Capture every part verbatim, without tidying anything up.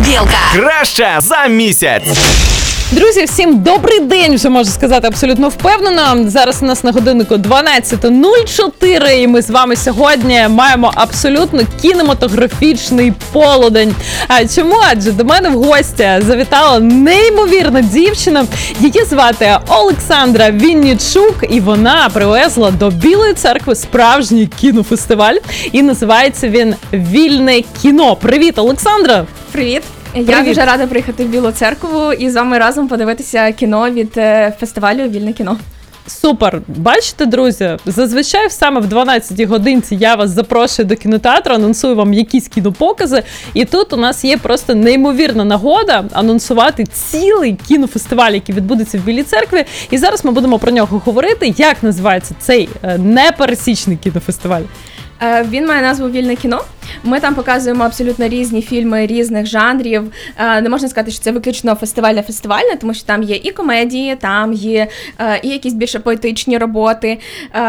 Білка. Краща за місяць. Друзі, всім добрий день, вже можу сказати абсолютно впевнено. Зараз у нас на годиннику дванадцята нуль чотири, і ми з вами сьогодні маємо абсолютно кінематографічний полудень. А чому? Адже до мене в гості завітала неймовірна дівчина. Її звати Олександра Віннічук, і вона привезла до Білої Церкви справжній кінофестиваль. І називається він «Вільне кіно». Привіт, Олександра! Привіт! Я Привіт. дуже рада приїхати в Білу Церкву і з вами разом подивитися кіно від фестивалю «Вільне кіно». Супер! Бачите, друзі, зазвичай саме в дванадцятій годинці я вас запрошую до кінотеатру, анонсую вам якісь кінопокази, і тут у нас є просто неймовірна нагода анонсувати цілий кінофестиваль, який відбудеться в Білій Церкві, і зараз ми будемо про нього говорити, як називається цей непересічний кінофестиваль. Він має назву «Вільне кіно». Ми там показуємо абсолютно різні фільми різних жанрів. Не можна сказати, що це виключно фестивальне-фестивальне, тому що там є і комедії, там є і якісь більше поетичні роботи.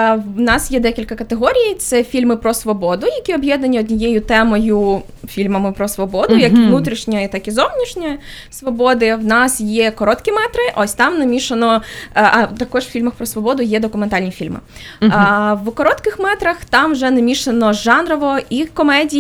В нас є декілька категорій. Це фільми про свободу, які об'єднані однією темою фільмами про свободу, mm-hmm. як внутрішньої, так і зовнішньої свободи. В нас є короткі метри, ось там намішано, а також в фільмах про свободу є документальні фільми. Mm-hmm. А в коротких метрах там вже намішано жанрово і комедії,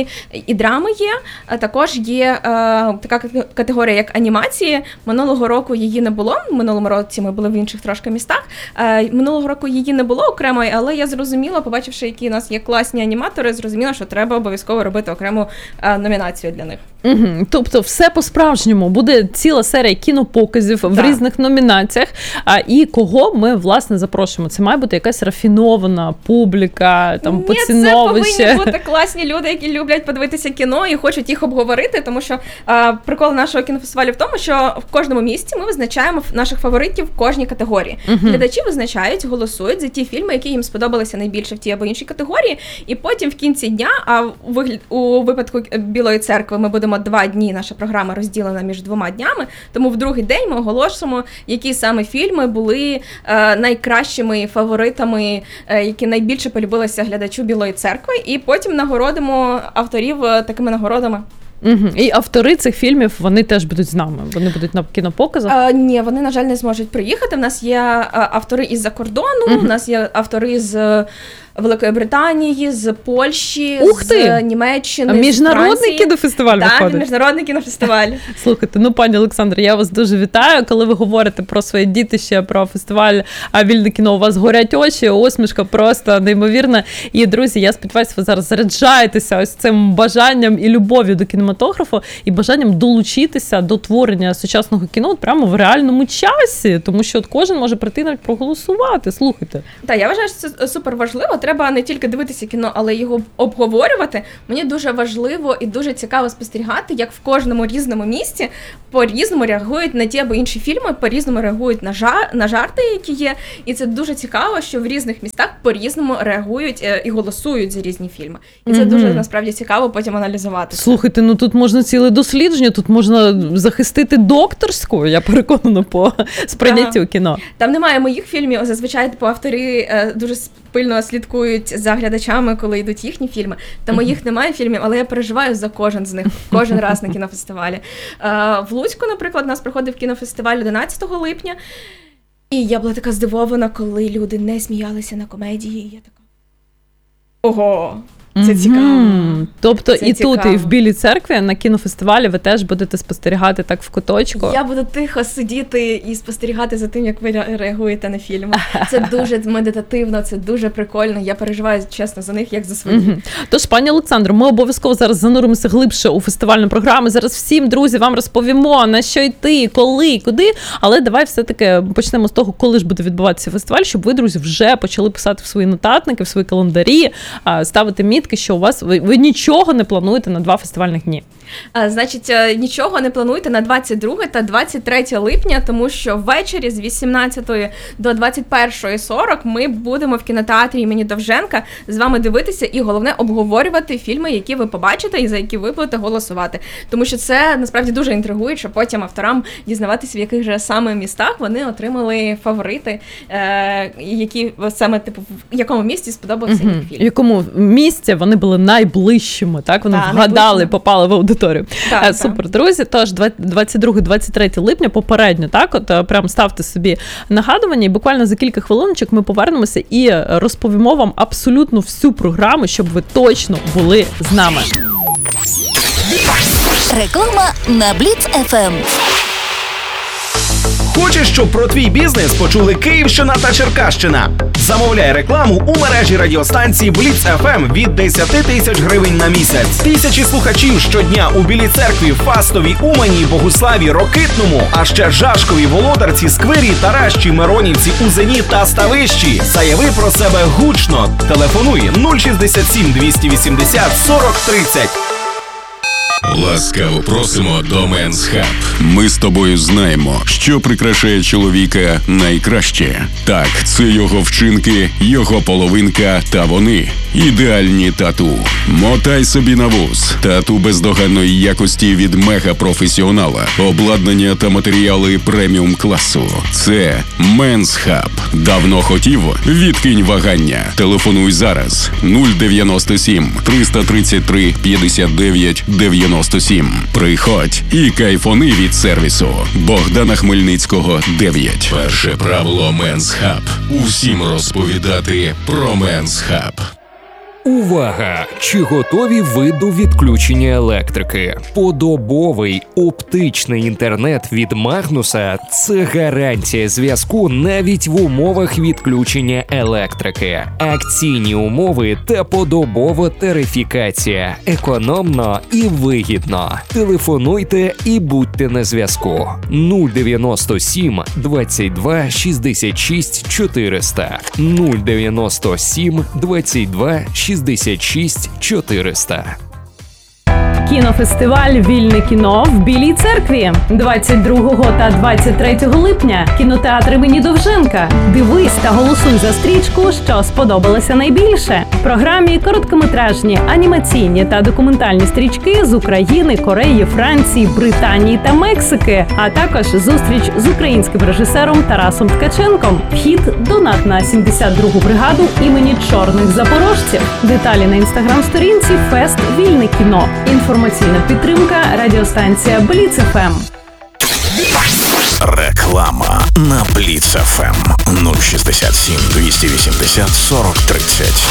і драми є. А також є е, така категорія, як анімації. Минулого року її не було. Минулому році ми були в інших трошки містах. Е, минулого року її не було окремої, але я зрозуміла, побачивши, які у нас є класні аніматори, зрозуміла, що треба обов'язково робити окрему е, номінацію для них. Угу. Тобто все по-справжньому. Буде ціла серія кінопоказів в так. різних номінаціях. А, і кого ми, власне, запрошуємо? Це має бути якась рафінована публіка, там, Ні, поціновище. це повинні бути класні люди, які люблять подивитися кіно і хочуть їх обговорити, тому що а, прикол нашого кінофестивалю в тому, що в кожному місці ми визначаємо наших фаворитів в кожній категорії. Угу. Глядачі визначають, голосують за ті фільми, які їм сподобалися найбільше в тій або іншій категорії, і потім в кінці дня, а у, вигляд, у випадку Білої Церкви ми будемо два дні, наша програма розділена між двома днями, тому в другий день ми оголошуємо, які саме фільми були е, найкращими фаворитами, е, які найбільше полюбилися глядачу Білої Церкви, і потім нагородимо авторів е, такими нагородами. Угу. І автори цих фільмів, вони теж будуть з нами? Вони будуть на кінопоказах? А, ні, вони, на жаль, не зможуть приїхати. В нас є а, автори із-за кордону, угу. У нас є автори з Великої Британії, з Польщі, Ух ти! з Німеччини, а міжнародний з Франції. кінофестиваль Так, виходить? Так, міжнародний кінофестиваль. Слухайте, ну, пані Олександре, я вас дуже вітаю. Коли ви говорите про своє дітище, про фестиваль «Вільне кіно», у вас горять очі, усмішка просто неймовірна. І, друзі, я сподіваюся, ви зараз заряджаєтеся ось цим бажанням і любов'ю до кінематографу, і бажанням долучитися до творення сучасного кіно от прямо в реальному часі, тому що от кожен може прийти навіть проголосувати. Слухайте. Так, я вважаю, що це супер важливо. Треба не тільки дивитися кіно, але його обговорювати. Мені дуже важливо і дуже цікаво спостерігати, як в кожному різному місці по-різному реагують на ті або інші фільми, по-різному реагують на, жар, на жарти, які є. І це дуже цікаво, що в різних містах по-різному реагують е, і голосують за різні фільми. І це mm-hmm. дуже, насправді, цікаво потім аналізувати. Слухайте, ну тут можна ціле дослідження, тут можна захистити докторську, я переконана, по сприйняттю ага. кіно. Там немає моїх фільмів, зазвичай типу, автори е, дуже пильно слідкують за глядачами, коли йдуть їхні фільми. Та моїх немає фільмів, але я переживаю за кожен з них, кожен раз на кінофестивалі. Е, в Луцьку, наприклад, у нас проходив кінофестиваль одинадцятого липня, і я була така здивована, коли люди не сміялися на комедії. Я така, ого! Це цікаво. Mm-hmm. Тобто це і цікаво. Тут, і в Білій Церкві на кінофестивалі ви теж будете спостерігати так в куточку? Я буду тихо сидіти і спостерігати за тим, як ви реагуєте на фільми. Це дуже медитативно, це дуже прикольно. Я переживаю, чесно, за них, як за свої. Mm-hmm. Тож, пані Олександро, ми обов'язково зараз зануримося глибше у фестивальну програму. Зараз всім, друзі, вам розповімо, на що йти, коли, куди. Але давай все-таки почнемо з того, коли ж буде відбуватися фестиваль, щоб ви, друзі, вже почали писати в свої нотатники, в свої календарі, ставити мітки, що у вас ви, ви нічого не плануєте на два фестивальних дні. А, значить, нічого не плануйте на двадцять друге та двадцять третє липня, тому що ввечері з вісімнадцятої до двадцять першої сорок ми будемо в кінотеатрі імені Довженка з вами дивитися і, головне, обговорювати фільми, які ви побачите і за які ви будете голосувати. Тому що це, насправді, дуже інтригує, що потім авторам дізнаватися, в яких же саме містах вони отримали фаворити, е- які саме, типу, в якому місті сподобався угу. їх фільм. В якому місці вони були найближчими, так? Вони да, вгадали, найближчими. попали в аудиторію. аудиторію. Так, Е, так. Супер, друзі. Тож двадцять друге - двадцять третє липня попередньо, так, от е, прям ставте собі нагадування, і буквально за кілька хвилиночок ми повернемося і розповімо вам абсолютно всю програму, щоб ви точно були з нами. Реклама на Бліц еф ем. Хочеш, щоб про твій бізнес почули Київщина та Черкащина? Замовляй рекламу у мережі радіостанції Бліц еф ем від десять тисяч гривень на місяць. Тисячі слухачів щодня у Білій Церкві, Фастовій, Умані, Богуславі, Рокитному, а ще Жашкові, Володарці, Сквирі, Таращі, Миронівці, Узені та Ставищі. Заяви про себе гучно. Телефонуй нуль шістдесят сім двісті вісімдесят сорок тридцять. Ласкаво просимо до Men's Hub. Ми з тобою знаємо, що прикрашає чоловіка найкраще. Так, це його вчинки, його половинка та вони. Ідеальні тату. Мотай собі на вуз. Тату бездоганної якості від мега-професіонала. Обладнання та матеріали преміум класу. Це Men's Hub. Давно хотів? Відкинь вагання. Телефонуй зараз. нуль дев'яносто сім триста тридцять три п'ятдесят дев'ять дев'яносто сім. Приходь і кайфони від сервісу. Богдана Хмельницького, дев'ять. Перше правило Men's Hub. Усім розповідати про Men's Hub. Увага! Чи готові ви до відключення електрики? Подобовий оптичний інтернет від Магнуса – це гарантія зв'язку навіть в умовах відключення електрики. Акційні умови та подобова тарифікація. Економно і вигідно. Телефонуйте і будьте на зв'язку. нуль дев'яносто сім двадцять два шістдесят шість чотириста. нуль дев'яносто сім двадцять два шістдесят шість чотириста. Кінофестиваль «Вільне кіно» в Білій Церкві. двадцять другого та двадцять третього липня. Кінотеатр імені Довженка. Дивись та голосуй за стрічку, що сподобалося найбільше. В програмі короткометражні, анімаційні та документальні стрічки з України, Кореї, Франції, Британії та Мексики. А також зустріч з українським режисером Тарасом Ткаченком. Вхід донат на сімдесят другу бригаду імені Чорних Запорожців. Деталі на інстаграм-сторінці «Фест Вільне кіно». Інформаційна підтримка радіостанція Бліц еф ем. Реклама на Бліц еф ем нуль шістдесят сім двісті вісімдесят сорок тридцять.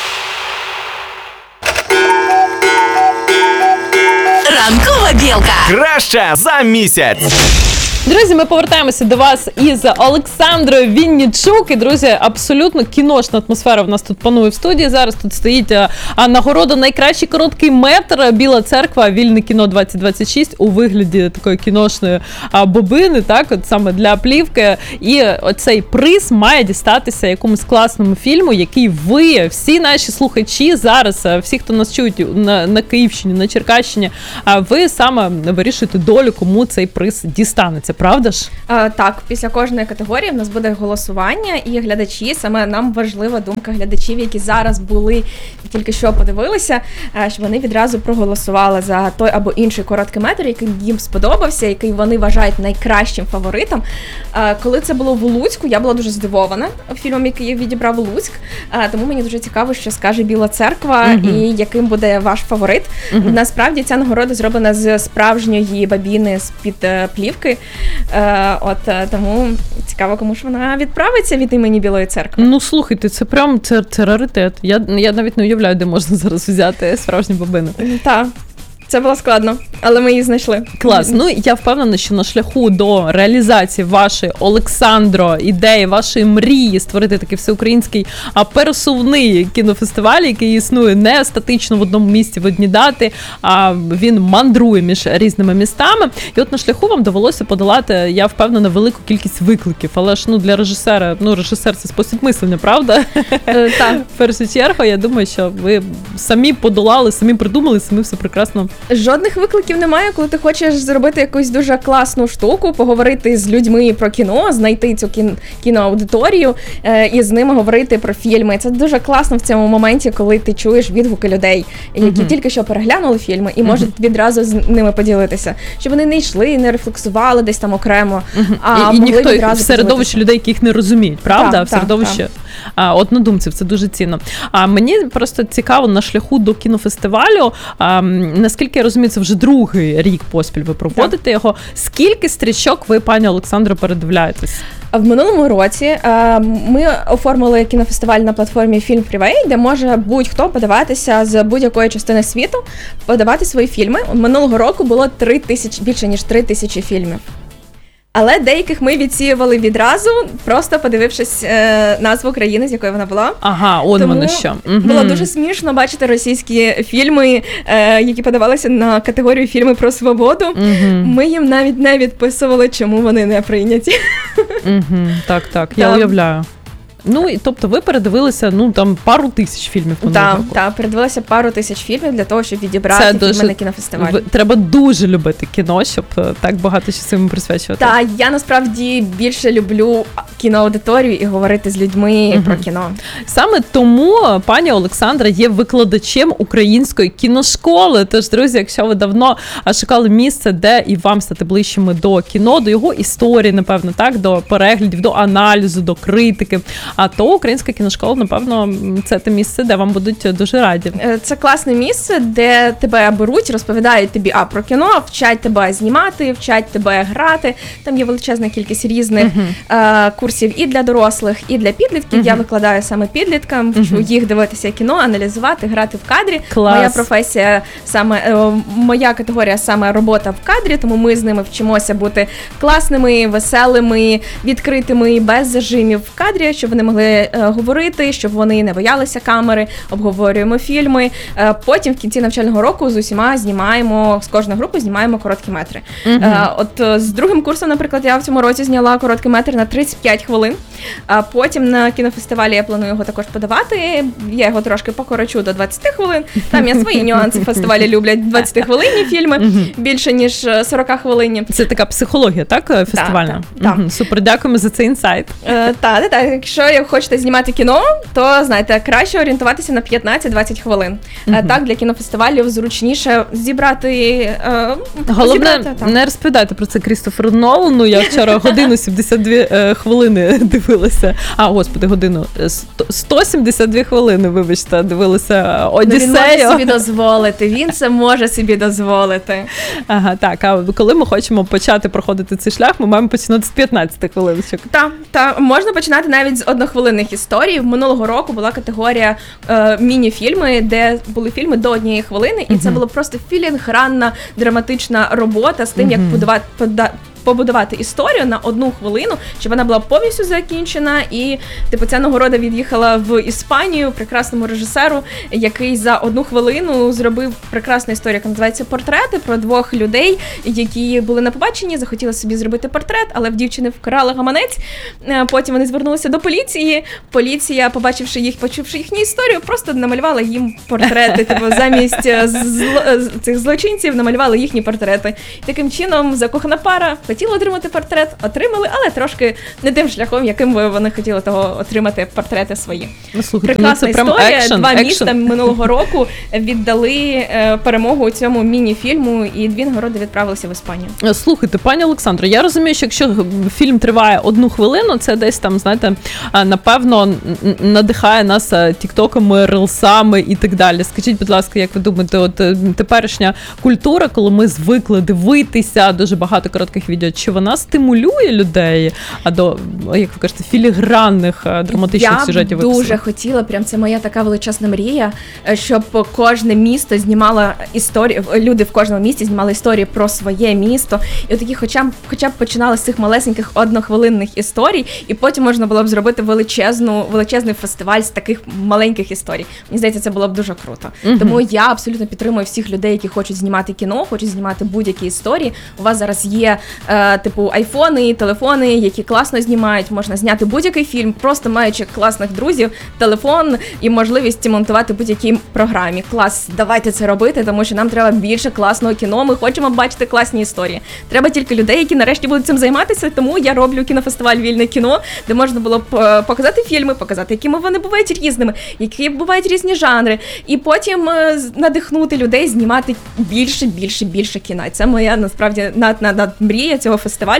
Ранкова білка. Краще за місяць. Друзі, ми повертаємося до вас із Олександрою Віннічук. І, друзі, абсолютно кіношна атмосфера в нас тут панує в студії. Зараз тут стоїть а, нагорода «Найкращий короткий метр», Біла Церква, «Вільне кіно двадцять двадцять шість» у вигляді такої кіношної а, бобини, так, от саме для плівки. І оцей приз має дістатися якомусь класному фільму, який ви, всі наші слухачі зараз, всі, хто нас чують на, на Київщині, на Черкащині, а ви саме вирішуєте долю, кому цей приз дістанеться. Правда ж? А, так, після кожної категорії в нас буде голосування, і глядачі, саме нам важлива думка глядачів, які зараз були, тільки що подивилися, щоб вони відразу проголосували за той або інший короткий метр, який їм сподобався, який вони вважають найкращим фаворитом. А, коли це було в Луцьку, я була дуже здивована фільмом, який відібрав Луцьк, а, тому мені дуже цікаво, що скаже Біла Церква, uh-huh. і яким буде ваш фаворит. Uh-huh. Насправді ця нагорода зроблена з справжньої бабіни з-під плівки. Е, от тому цікаво, кому ж вона відправиться від імені Білої Церкви. Ну слухайте, це прям це, це раритет. Я, я навіть не уявляю, де можна зараз взяти справжню бабину. Так. Це було складно, але ми її знайшли. Клас. Ну, я впевнена, що на шляху до реалізації вашої, Олександро, ідеї, вашої мрії створити такий всеукраїнський а пересувний кінофестиваль, який існує не статично в одному місці в одні дати, а він мандрує між різними містами. І от на шляху вам довелося подолати, я впевнена, велику кількість викликів. Але ж ну для режисера, ну режисер це спосіб мислення, правда? Так. В першу чергу, я думаю, що ви самі подолали, самі придумали, самі все прекрасно. Жодних викликів немає, коли ти хочеш зробити якусь дуже класну штуку, поговорити з людьми про кіно, знайти цю кін- кіноаудиторію е- і з ними говорити про фільми. Це дуже класно в цьому моменті, коли ти чуєш відгуки людей, які uh-huh. тільки що переглянули фільми і uh-huh. можуть відразу з ними поділитися. Щоб вони не йшли, не рефлексували десь там окремо, uh-huh. а і, і могли ніхто відразу в середовищі людей, яких не розуміють, правда? Так, в середовищі так, а, однодумців, це дуже цінно. А мені просто цікаво на шляху до кінофестивалю, а, наскільки я розумію, це вже другий другий рік поспіль ви проводите так. його. Скільки стрічок ви, пані Олександро, передивляєтесь? В минулому році ми оформили кінофестиваль на платформі Film Freeway, де може будь-хто подаватися з будь-якої частини світу, подавати свої фільми. Минулого року було три тисячі, більше ніж три тисячі фільмів. Але деяких ми відсіювали відразу, просто подивившись е, назву країни, з якої вона була. Ага, он Тому воно що. Угу. Було дуже смішно бачити російські фільми, е, які подавалися на категорію фільми про свободу. Угу. Ми їм навіть не відписували, чому вони не прийняті. Угу. Так, так, я Там. уявляю. Ну, і тобто ви передивилися, ну, там, пару тисяч фільмів минулого року. Так, так, передивилася пару тисяч фільмів для того, щоб відібрати Це фільми дуже... на кінофестивалі. В... Треба дуже любити кіно, щоб так багато часу йому присвячувати. Так, я насправді більше люблю кіноаудиторію і говорити з людьми угу. про кіно. Саме тому пані Олександра є викладачем української кіношколи. Тож, друзі, якщо ви давно шукали місце, де і вам стати ближчими до кіно, до його історії, напевно, так, до переглядів, до аналізу, до критики, а то українська кіношкола, напевно, це те місце, де вам будуть дуже раді. Це класне місце, де тебе беруть, розповідають тобі а про кіно, вчать тебе знімати, вчать тебе грати. Там є величезна кількість різних uh-huh. е, курсів і для дорослих, і для підлітків. Uh-huh. Я викладаю саме підліткам, вчу uh-huh. їх дивитися кіно, аналізувати, грати в кадрі. Клас. Моя професія саме, е, моя категорія саме робота в кадрі, тому ми з ними вчимося бути класними, веселими, відкритими, без зажимів в кадрі, щоб вони могли е, говорити, щоб вони не боялися камери, обговорюємо фільми. Е, потім в кінці навчального року з усіма знімаємо, з кожної групи знімаємо короткі метри. Uh-huh. Е, от е, з другим курсом, наприклад, я в цьому році зняла короткий метр на тридцять п'ять хвилин. А потім на кінофестивалі я планую його також подавати. Я його трошки покорочу до двадцять хвилин. Там є свої нюанси. Фестивалі люблять двадцятихвилинні фільми, uh-huh. більше ніж сорок хвилинні. Це така психологія, так, фестивальна? Так, так. Uh-huh. Супер, дякуємо за цей інсайт. Е, так, так, якщо хочете знімати кіно, то, знаєте, краще орієнтуватися на п'ятнадцять-двадцять хвилин. Uh-huh. Так, для кінофестивалів зручніше зібрати... Е, Головне, зібрати, не розповідайте про це Крістоферу Нолану. Я вчора годину сімдесят дві е, хвилини дивилася. А, господи, годину. сто сімдесят дві хвилини, вибачте, дивилася Одіссею. Ну, він може собі дозволити, він це може собі дозволити. Ага, так, а коли ми хочемо почати проходити цей шлях, ми маємо починати з п'ятнадцяти хвилиночок. Так, так, можна починати навіть з однохвилинних історій. Минулого року була категорія е, міні-фільми, де були фільми до однієї хвилини, і uh-huh. це було просто філінгранна, драматична робота з тим, uh-huh. як подавати, пода, побудувати історію на одну хвилину, щоб вона була повністю закінчена, і типу ця нагорода від'їхала в Іспанію прекрасному режисеру, який за одну хвилину зробив прекрасну історію, яка називається «Портрети», про двох людей, які були на побаченні, захотіли собі зробити портрет, але в дівчини вкрали гаманець. Потім вони звернулися до поліції. Поліція, побачивши їх, почувши їхню історію, просто намалювала їм портрети. Типу замість зло... цих злочинців намалювали їхні портрети. Таким чином закохана пара хотіли отримати портрет, отримали, але трошки не тим шляхом, яким вони хотіли того отримати портрети свої. Ну, слухайте, прекрасна ну, це історія. Прям екшен, Два екшен. міста минулого року віддали е, перемогу у цьому міні-фільму, і дві нагороди відправилися в Іспанію. Слухайте, пані Олександро, я розумію, що якщо фільм триває одну хвилину, це десь там, знаєте, напевно, надихає нас тіктоками, рилсами і так далі. Скажіть, будь ласка, як ви думаєте, от теперішня культура, коли ми звикли дивитися дуже багато коротких відео, чи вона стимулює людей а до, як ви кажете, філігранних драматичних я сюжетів? Я дуже хотіла, прям це моя така величезна мрія, щоб кожне місто знімало історію, люди в кожному місті знімали історії про своє місто, і от такі хоча б, хоча б починали з цих малесеньких однохвилинних історій, і потім можна було б зробити величезну, величезний фестиваль з таких маленьких історій. Мені здається, це було б дуже круто. Uh-huh. Тому я абсолютно підтримую всіх людей, які хочуть знімати кіно, хочуть знімати будь-які історії. У вас зараз є е, типу айфони, телефони, які класно знімають, можна зняти будь-який фільм, просто маючи класних друзів, телефон і можливість монтувати будь-якій програмі. Клас, давайте це робити, тому що нам треба більше класного кіно, ми хочемо бачити класні історії. Треба тільки людей, які нарешті будуть цим займатися, тому я роблю кінофестиваль «Вільне кіно», де можна було б показати фільми, показати, якими вони бувають різними, які бувають різні жанри, і потім надихнути людей знімати більше, більше, більше кіна. Це моя, насправді, над, над, над мрія цього фестивалю.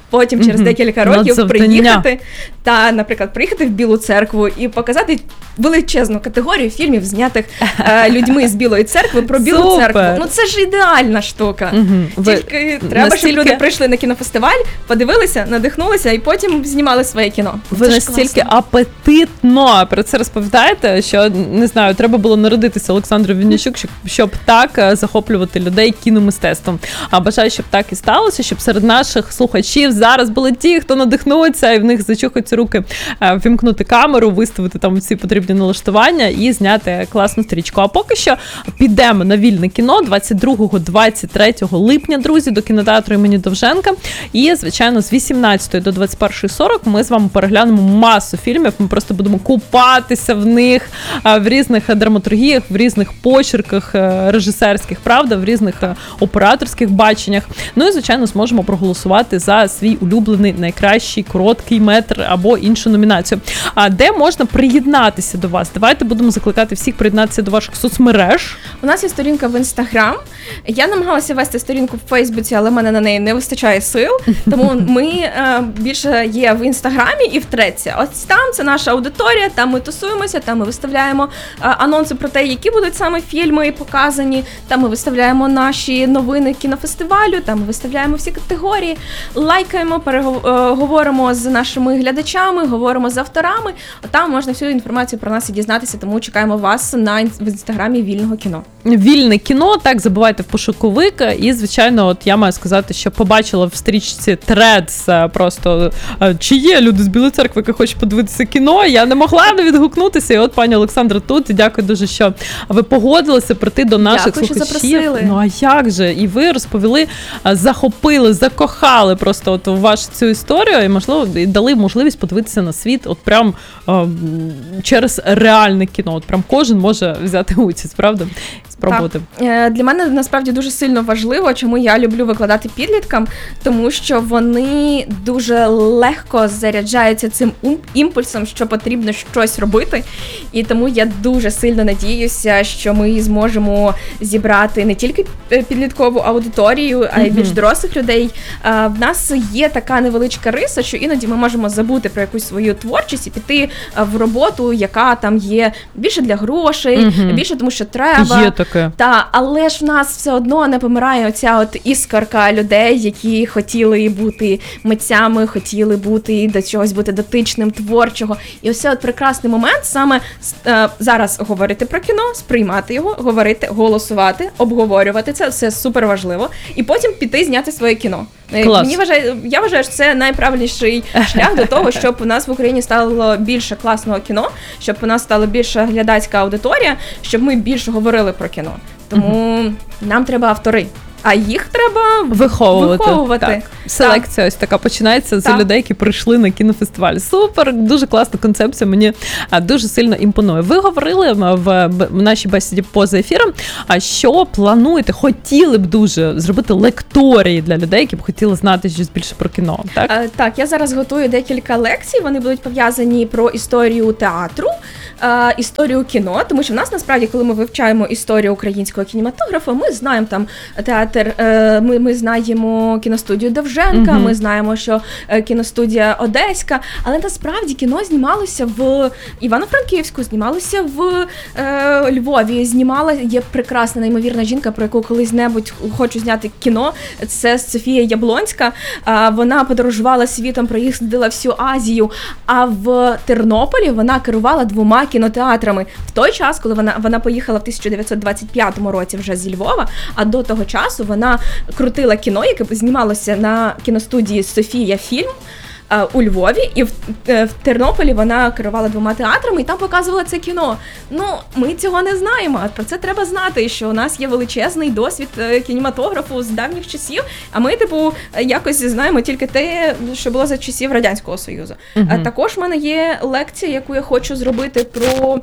потім через Мгм. декілька років Надзавдання. приїхати та, наприклад, приїхати в Білу церкву і показати величезну категорію фільмів, знятих е, людьми з Білої церкви про Білу Супер. церкву. Ну це ж ідеальна штука. Мгм. Ви Тільки треба, щоб настільки- люди прийшли на кінофестиваль, подивилися, надихнулися і потім знімали своє кіно. Ви Це ж настільки класно. апетитно про це розповідаєте, що не знаю, треба було народитися Олександру Вінничук, щоб, щоб так е, захоплювати людей кіномистецтвом. А бажаю, щоб так і сталося, щоб серед наших слухачів зараз були ті, хто надихнуться, і в них зачухаються руки е, вімкнути камеру, виставити там всі потрібні налаштування і зняти класну стрічку. А поки що підемо на вільне кіно двадцять другого - двадцять третього липня, друзі, до кінотеатру імені Довженка. І, звичайно, з вісімнадцятої до двадцять першої сорок ми з вами переглянемо масу фільмів. Ми просто будемо купатися в них, а, в різних драматургіях, в різних почерках е, режисерських, правда, в різних е, операторських баченнях. Ну і, звичайно, зможемо проголосувати за свій улюблений найкращий короткий метр або іншу номінацію. А де можна приєднатися до вас? Давайте будемо закликати всіх приєднатися до ваших соцмереж. У нас є сторінка в Інстаграм. Я намагалася вести сторінку в Фейсбуці, але в мене на неї не вистачає сил. Тому ми е, більше є в Інстаграмі і в Треці. Ось там це наша аудиторія, там ми тусуємося, там ми виставляємо е, анонси про те, які будуть саме фільми показані. Там ми виставляємо наші новини кінофестивалю, там ми виставляємо всі категорії, лайкаємо, переговоримо з нашими глядачами, говоримо з авторами. Там можна всю інформацію про нас і дізнатися, тому чекаємо вас на ін- в Інстаграмі Вільного кіно. Вільне кіно, так, забувайте в пошуковик. І, звичайно, от я маю сказати, що побачила в стрічці Threads просто, е, чи є люди з Білої церкви, які хочуть подивитися кіно. Я не могла не відгукнутися. І от пані Олександра тут. І дякую дуже, що ви погодилися прийти до наших Дякую, що слухачів. запросили. Ну а як же? І ви розповіли, е, захопили, закохали просто от у вашу цю історію і, можливо, і дали можливість подивитися на світ от прям е, м, через реальне кіно. От прям кожен може взяти участь, правда? Спробувати. Е, Для мене насправді дуже сильно важливо, чому я люблю викладати підліткам, тому що вони дуже легко заряджаються цим ум- імпульсом, що потрібно щось робити. І тому я дуже сильно надіюся, що ми зможемо зібрати не тільки е, підліткову аудиторію, а й більш дорослих людей. Е, В нас є така невеличка риса, що іноді ми можемо забути про якусь свою творчість і піти е, в роботу, яка там є більше для грошей, Мгм. більше тому, що треба. Є таке. Та, але ж в нас все одно не помирає оця от іскорка людей, які хотіли бути митцями, хотіли бути до чогось бути дотичним, творчого. І ось цей от прекрасний момент саме е, зараз говорити про кіно, сприймати його, говорити, голосувати, обговорювати це, все супер важливо. І потім піти зняти своє кіно. Е, Клас. Мені вважаю, я вважаю, що це найправильніший шлях до того, щоб у нас в Україні стало більше класного кіно, щоб у нас стала більша глядацька аудиторія, щоб ми більше говорили про кіно. Тому нам треба автори, а їх треба Виховувати. виховувати. Так. Селекція ось така починається з Так. людей, які прийшли на кінофестиваль. Супер, дуже класна концепція, мені а, дуже сильно імпонує. Ви говорили в, в, в нашій бесіді поза ефіром, а що плануєте, хотіли б дуже зробити лекторії для людей, які б хотіли знати щось більше про кіно, так? Е, Так, я зараз готую декілька лекцій, вони будуть пов'язані про історію театру, е, історію кіно, тому що в нас насправді, коли ми вивчаємо історію українського кінематографа, ми знаємо там театр, е, ми, ми знаємо кіностудію Довженка, Мгм. ми знаємо, що е, кіностудія Одеська, але насправді кіно знімалося в Івано-Франківську, знімалося в е, Львові, знімала, є прекрасна, неймовірна жінка, про яку колись-небудь хочу зняти кіно, це Софія Яблонська. А, Вона подорожувала світом, проїздила всю Азію, а в Тернополі вона керувала двома кінотеатрами. В той час, коли вона, вона поїхала в тисяча дев'ятсот двадцять п'ятому році вже зі Львова, а до того часу вона крутила кіно, яке знімалося на кіностудії «Софія Фільм», а, у Львові, і в, е, в Тернополі вона керувала двома театрами і там показувала це кіно. Ну, ми цього не знаємо, а про це треба знати, що у нас є величезний досвід е, кінематографу з давніх часів, а ми, типу, е, якось знаємо тільки те, що було за часів Радянського Союзу. Мгм. А також в мене є лекція, яку я хочу зробити про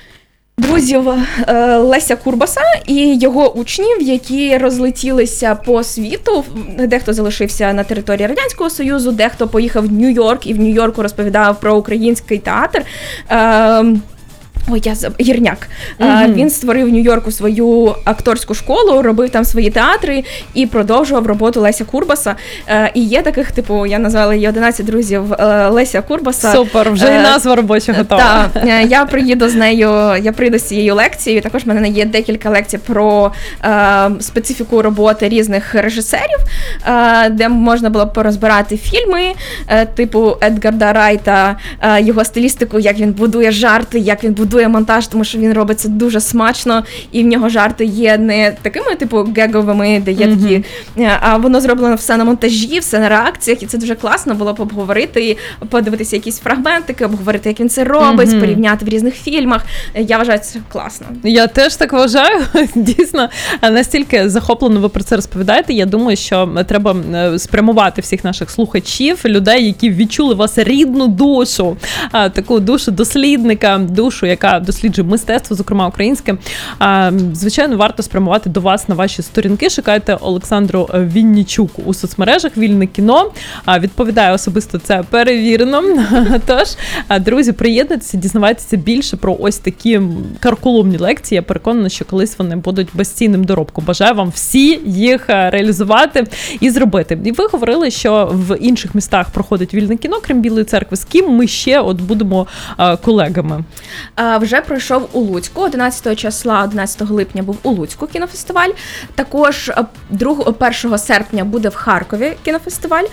друзів е, Леся Курбаса і його учнів, які розлетілися по світу. Дехто залишився на території Радянського Союзу, дехто поїхав в Нью-Йорк і в Нью-Йорку розповідав про український театр. Е, Ой, я заб... Гірняк. Mm-hmm. Він створив в Нью-Йорку свою акторську школу, робив там свої театри і продовжував роботу Леся Курбаса. І є таких, типу, я назвала її одинадцять друзів Леся Курбаса. Супер, вже і назва робоча готова. Так, я приїду з нею, я прийду з цією лекцією. Також в мене є декілька лекцій про е, специфіку роботи різних режисерів, е, де можна було б порозбирати фільми, е, типу Едгарда Райта, е, його стилістику, як він будує жарти, як він будує монтаж, тому що він робить це дуже смачно, і в нього жарти є не такими, типу, геговими, де є mm-hmm. такі, а воно зроблено все на монтажі, все на реакціях, і це дуже класно було б обговорити, подивитися якісь фрагментики, обговорити, як він це робить, mm-hmm. порівняти в різних фільмах. Я вважаю, це класно. Я теж так вважаю. Дійсно, настільки захоплено ви про це розповідаєте. Я думаю, що треба спрямувати всіх наших слухачів, людей, які відчули вас рідну душу, таку душу дослідника, душу, яка досліджує мистецтво, зокрема українське. Звичайно, варто спрямувати до вас на ваші сторінки. Шукайте Олександру Віннічук у соцмережах «Вільне кіно». Відповідає особисто, це перевірено. Тож, друзі, приєднуйтеся, дізнавайтеся більше про ось такі карколомні лекції. Я переконана, що колись вони будуть безцінним доробком. Бажаю вам всі їх реалізувати і зробити. І ви говорили, що в інших містах проходить «Вільне кіно», крім Білої церкви. З ким ми ще от будемо колегами? Вже пройшов у Луцьку, одинадцятого числа, одинадцятого липня був у Луцьку кінофестиваль. Також другого, першого серпня буде в Харкові кінофестиваль.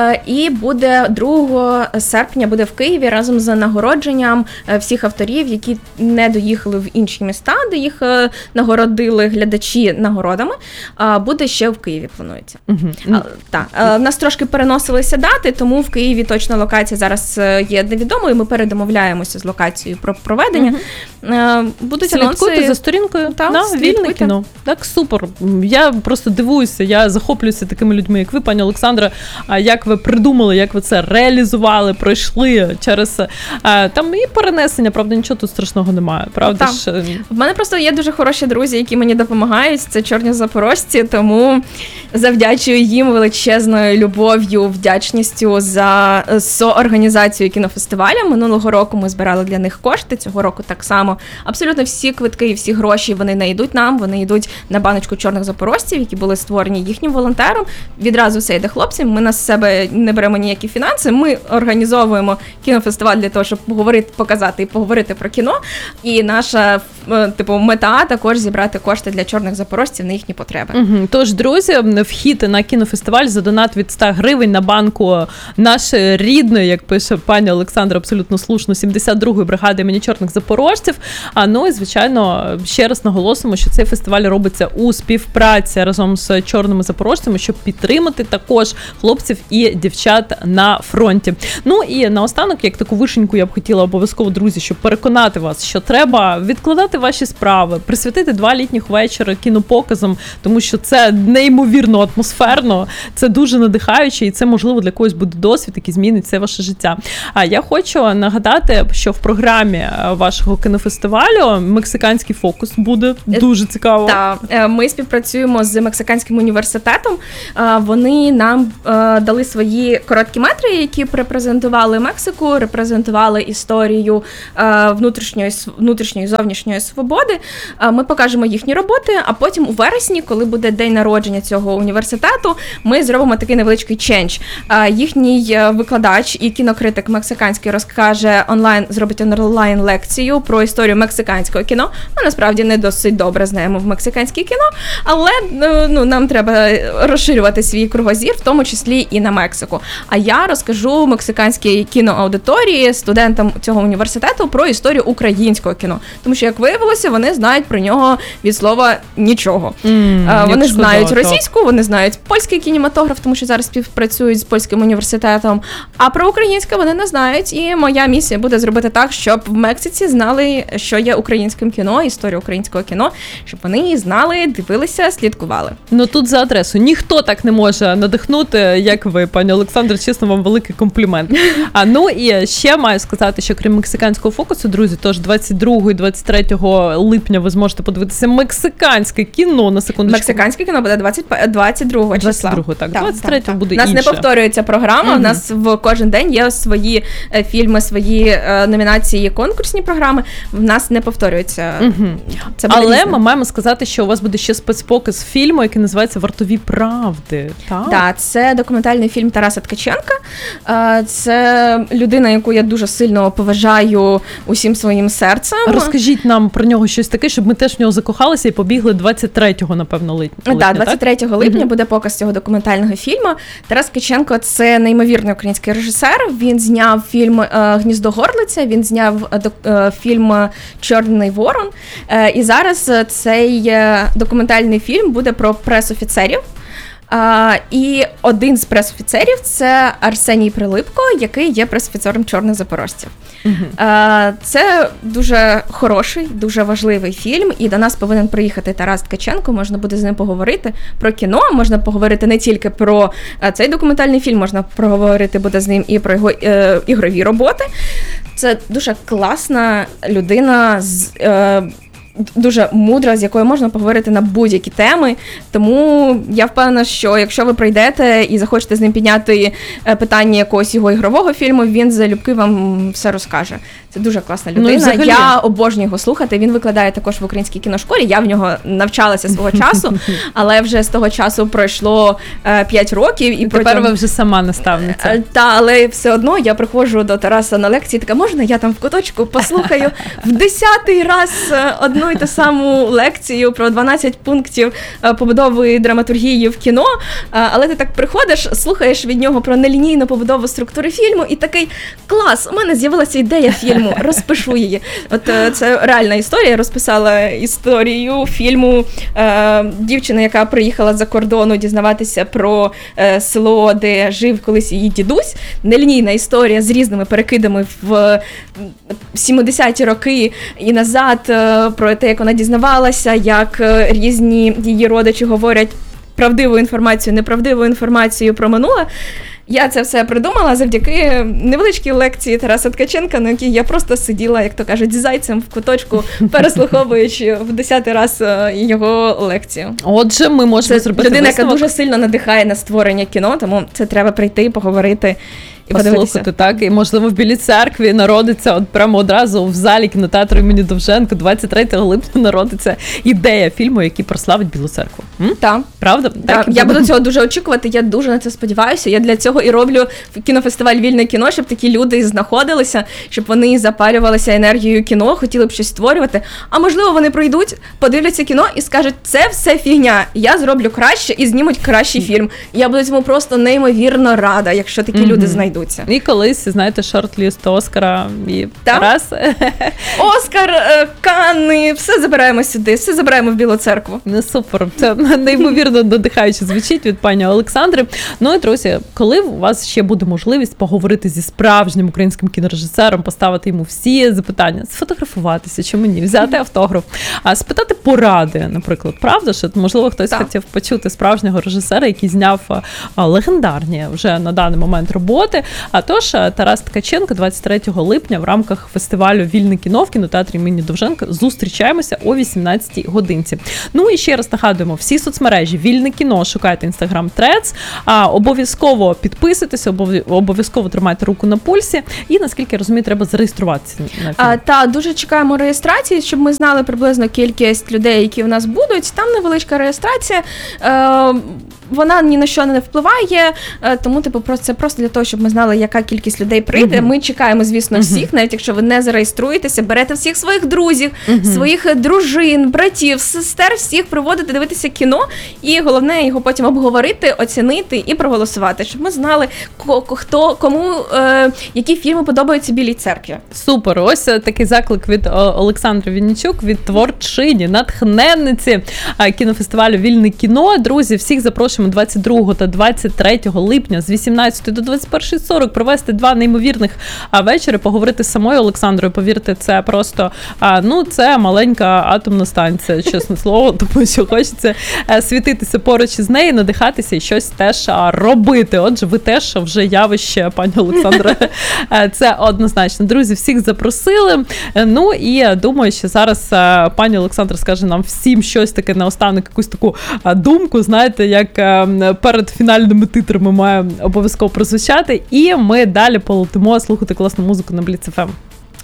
І буде другого серпня буде в Києві разом з нагородженням всіх авторів, які не доїхали в інші міста, де їх нагородили глядачі нагородами. Буде ще в Києві, планується. Угу. Так, в нас трошки переносилися дати, тому в Києві точно локація зараз є невідомою. Ми передомовляємося з локацією про проведення. Угу. Будуть слідкуйте анонси. за сторінкою Та, на «Вільне кіно». Так, супер. Я просто дивуюся, я захоплююся такими людьми, як ви, пані Олександра, як ви придумали, як ви це реалізували, пройшли через там і перенесення, правда, нічого тут страшного немає, правда ж? В мене просто є дуже хороші друзі, які мені допомагають, це чорні запорожці, тому завдячую їм величезною любов'ю, вдячністю за соорганізацію кінофестивалю. Минулого року ми збирали для них кошти, цього року так само. Абсолютно всі квитки і всі гроші, вони не йдуть нам, вони йдуть на баночку чорних запорожців, які були створені їхнім волонтером. Відразу все йде хлопцям, ми на себе не беремо ніякі фінанси, ми організовуємо кінофестиваль для того, щоб поговорити, показати і поговорити про кіно. І наша, типу, мета також зібрати кошти для чорних запорожців на їхні потреби. Угу. Тож, друзі, вхід на кінофестиваль за донат від сто гривень на банку нашої рідної, як пише пані Олександра, абсолютно слушно, сімдесят другої бригади імені чорних запорожців. А ну і, звичайно, ще раз наголосимо, що цей фестиваль робиться у співпраці разом з чорними запорожцями, щоб підтримати також хлопців і дівчат на фронті. Ну і наостанок, як таку вишеньку я б хотіла обов'язково, друзі, щоб переконати вас, що треба відкладати ваші справи, присвятити два літніх вечора кінопоказам, тому що це неймовірно атмосферно, це дуже надихаюче і це, можливо, для когось буде досвід, який змінить все ваше життя. А я хочу нагадати, що в програмі вашого кінофестивалю мексиканський фокус буде дуже цікаво. Так, ми співпрацюємо з Мексиканським університетом. Вони нам дали свої короткі метри, які репрезентували Мексику, репрезентували історію внутрішньої, внутрішньої зовнішньої свободи. Ми покажемо їхні роботи, а потім у вересні, коли буде день народження цього університету, ми зробимо такий невеличкий чендж. Їхній викладач і кінокритик мексиканський розкаже онлайн, зробить онлайн лекцію про історію мексиканського кіно. Ми насправді не досить добре знаємо в мексиканське кіно, але ну, нам треба розширювати свій кругозір, в тому числі і на Мексику. А я розкажу мексиканській кіноаудиторії, студентам цього університету про історію українського кіно. Тому що, як виявилося, вони знають про нього від слова нічого. Mm, вони знають російську, вони знають польський кінематограф, тому що зараз співпрацюють з польським університетом, а про українське вони не знають. І моя місія буде зробити так, щоб в Мексиці знали, що є українським кіно, історію українського кіно, щоб вони її знали, дивилися, слідкували. Ну тут за адресу. Ніхто так не може надихнути, як ви, пані Олександра. Чесно, вам великий комплімент. А ну і ще маю сказати, що крім мексиканського фокусу, друзі, тож двадцять другого і двадцять третього липня ви зможете подивитися мексиканське кіно, на секундочку. Мексиканське кіно буде двадцять другого числа. двадцять другого, так. так двадцять третього буде інше. У нас інше. не повторюється програма, у mm-hmm. нас в кожен день є свої фільми, свої номінації, конкурсні програми. програми, в нас не повторюється. Угу. Це буде Але різне. ми маємо сказати, що у вас буде ще спецпоказ фільму, який називається «Вартові правди». Так, да, це документальний фільм Тараса Ткаченка. Це людина, яку я дуже сильно поважаю усім своїм серцем. Розкажіть нам про нього щось таке, щоб ми теж в нього закохалися і побігли двадцять третього, напевно, липня. Так, двадцять третього липня Угу. буде показ цього документального фільму. Тарас Ткаченко – це неймовірний український режисер. Він зняв фільм «Гніздо горлиця», він зняв фільм «Чорний ворон». І зараз цей документальний фільм буде про пресофіцерів. Uh, і один з пресофіцерів – це Арсеній Прилипко, який є пресофіцером «Чорних запорожців». Uh-huh. Uh, це дуже хороший, дуже важливий фільм, і до нас повинен приїхати Тарас Ткаченко, можна буде з ним поговорити про кіно, можна поговорити не тільки про uh, цей документальний фільм, можна поговорити буде з ним і про його uh, ігрові роботи. Це дуже класна людина з... Uh, дуже мудра, з якою можна поговорити на будь-які теми, тому я впевнена, що якщо ви прийдете і захочете з ним підняти питання якогось його ігрового фільму, він залюбки вам все розкаже. Це дуже класна людина. Ну, взагалі... Я обожнюю його слухати, він викладає також в українській кіношколі, я в нього навчалася свого часу, але вже з того часу пройшло п'ять років. І тепер протягом... ви вже сама наставниця. Та, але все одно я приходжу до Тараса на лекції, така, можна я там в куточку послухаю в десятий раз одну і ту саму лекцію про дванадцять пунктів побудови драматургії в кіно, але ти так приходиш, слухаєш від нього про нелінійну побудову структури фільму і такий, клас, у мене з'явилася ідея фільму, розпишу її. От це реальна історія, я розписала історію фільму е, дівчини, яка приїхала з-за кордону дізнаватися про е, село, де жив колись її дідусь. Нелінійна історія з різними перекидами в сімдесяті роки і назад, е, про те, як вона дізнавалася, як різні її родичі говорять правдиву інформацію, неправдиву інформацію про минуле. Я це все придумала завдяки невеличкій лекції Тараса Ткаченка, на якій я просто сиділа, як то кажуть, з зайцем в куточку, переслуховуючи в десятий раз його лекцію. Отже, ми можемо це зробити людина, висновок. яка дуже сильно надихає на створення кіно, тому це треба прийти, поговорити і послухати, так, і можливо в Білій церкві народиться от прямо одразу в залі кінотеатру імені Довженко двадцять третього липня народиться ідея фільму, який прославить Білу церкву. Так. Правда? Так, я буду цього дуже очікувати, я дуже на це сподіваюся. Я для цього і роблю кінофестиваль «Вільне кіно», щоб такі люди знаходилися, щоб вони запалювалися енергією кіно, хотіли б щось створювати. А можливо, вони прийдуть, подивляться кіно і скажуть, це все фігня, я зроблю краще і знімуть кращий фільм. Я буду цьому просто неймовірно рада, якщо такі mm-hmm. люди знайдуть. І колись, знаєте, шорт-ліст Оскара і Тарас. Оскар, Канни, все забираємо сюди, все забираємо в Білу церкву. Ну, супер, це неймовірно надихаюче звучить від пані Олександри. Ну і, друзі, коли у вас ще буде можливість поговорити зі справжнім українським кінорежисером, поставити йому всі запитання, сфотографуватися, чому ні, взяти автограф, а спитати поради, наприклад, правда, що, можливо, хтось так. хотів почути справжнього режисера, який зняв а, легендарні вже на даний момент роботи. А тож Тарас Ткаченко двадцять третього липня в рамках фестивалю «Вільне кіно» в кінотеатрі імені Довженка зустрічаємося о вісімнадцятій годинці. Ну і ще раз нагадуємо, всі соцмережі «Вільне кіно», шукайте Instagram Threads, а, обов'язково підписуйтеся, обов'язково тримайте руку на пульсі і, наскільки я розумію, треба зареєструватися на фільм. А, та, дуже чекаємо реєстрації, щоб ми знали приблизно кількість людей, які в нас будуть. Там невеличка реєстрація. Е, Вона ні на що не впливає, тому типу просто це просто для того, щоб ми знали, яка кількість людей прийде. Uh-huh. Ми чекаємо, звісно, uh-huh. всіх, навіть якщо ви не зареєструєтеся, берете всіх своїх друзів, uh-huh. своїх дружин, братів, сестер, всіх приводити, дивитися кіно, і головне його потім обговорити, оцінити і проголосувати, щоб ми знали, хто кому е, які фільми подобаються Білій церкві. Супер. Ось такий заклик від Олександри Вінничук, від творчині, натхненниці кінофестивалю «Вільне кіно». Друзі, всіх запрошуємо двадцять другого та двадцять третього липня з вісімнадцятої до двадцять першої сорок провести два неймовірних вечори, поговорити з самою Олександрою. Повірте, це просто, ну, це маленька атомна станція, чесне слово, тому що хочеться світитися поруч із нею, надихатися і щось теж робити. Отже, ви теж вже явище, пані Олександра, це однозначно. Друзі, всіх запросили. Ну і думаю, що зараз пані Олександра скаже нам всім щось таке наостанок, якусь таку думку, знаєте, як перед фінальними титрами має обов'язково прозвучати, і ми далі полетимо слухати класну музику на Бліц еф ем.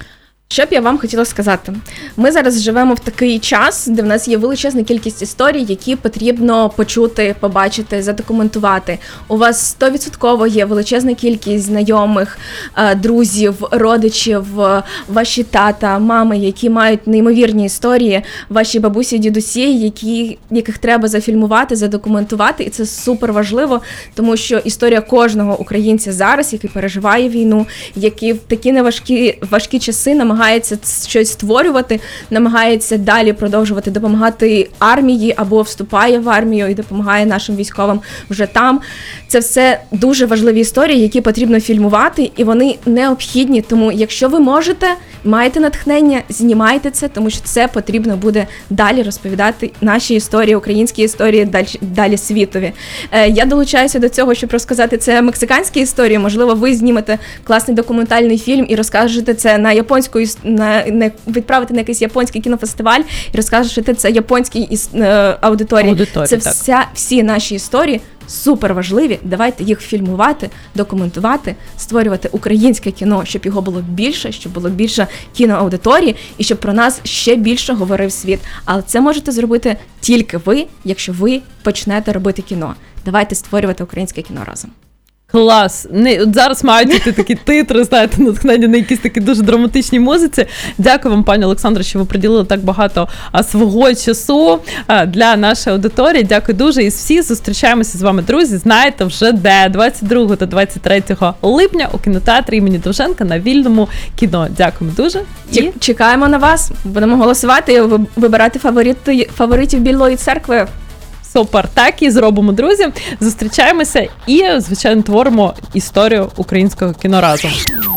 Що б я вам хотіла сказати? Ми зараз живемо в такий час, де в нас є величезна кількість історій, які потрібно почути, побачити, задокументувати. У вас сто відсотків є величезна кількість знайомих, друзів, родичів, ваші тата, мами, які мають неймовірні історії, ваші бабусі, дідусі, які, яких треба зафільмувати, задокументувати, і це супер важливо, тому що історія кожного українця зараз, який переживає війну, який в такі неважкі важкі часи намагається намагається щось створювати, намагається далі продовжувати допомагати армії або вступає в армію і допомагає нашим військовим вже там. Це все дуже важливі історії, які потрібно фільмувати, і вони необхідні. Тому, якщо ви можете, маєте натхнення, знімайте це, тому що це потрібно буде далі розповідати наші історії, українські історії далі, далі світові. Е, я долучаюся до цього, щоб розказати це мексиканські історії. Можливо, ви знімете класний документальний фільм і розкажете це на японську, на, на відправите на якийсь японський кінофестиваль і розкажете це японській е, аудиторії. Аудиторії, це так. вся, всі наші історії супер важливі. Давайте їх фільмувати, документувати, створювати українське кіно, щоб його було більше, щоб було більше кіноаудиторії і щоб про нас ще більше говорив світ. Але це можете зробити тільки ви, якщо ви почнете робити кіно. Давайте створювати українське кіно разом. Клас. Не, от зараз мають бути такі титри, знаєте, натхнення на якісь такі дуже драматичній музиці. Дякую вам, пані Олександро, що ви приділили так багато а, свого часу а, для нашої аудиторії. Дякую дуже. І всі зустрічаємося з вами, друзі. Знаєте вже де двадцять другого та двадцять третього липня у кінотеатрі імені Довженка на Вільному кіно. Дякуємо дуже. І... Чекаємо на вас. Будемо голосувати і вибирати фаворити, фаворитів Білої церкви. Супер, так і зробимо, друзі. Зустрічаємося і, звичайно, творимо історію українського кіно разом.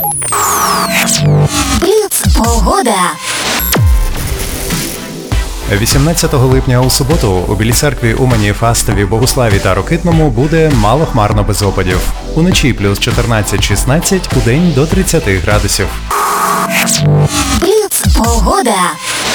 Бліц погода. вісімнадцятого липня у суботу у Білій церкві, Умані, Фастові, Богуславі та Рокитному буде малохмарно без опадів. Уночі плюс чотирнадцять шістнадцять, удень до тридцять градусів. Бліц погода.